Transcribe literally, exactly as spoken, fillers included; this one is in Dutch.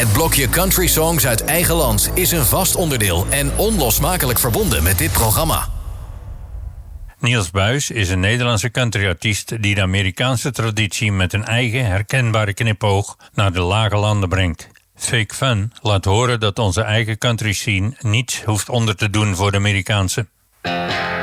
Het blokje Country Songs uit eigen land is een vast onderdeel en onlosmakelijk verbonden met dit programma. Niels Buijs is een Nederlandse countryartiest die de Amerikaanse traditie met een eigen herkenbare knipoog naar de lage landen brengt. Fake Fun laat horen dat onze eigen country scene niets hoeft onder te doen voor de Amerikaanse.